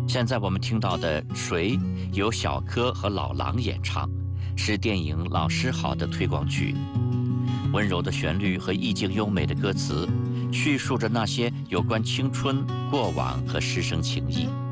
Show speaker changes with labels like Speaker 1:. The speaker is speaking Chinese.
Speaker 1: 现在我们听到的《谁》由小柯和老狼演唱，是电影《老师好》的推广曲。温柔的旋律和意境优美的歌词，叙述着那些有关青春、过往和师生情谊。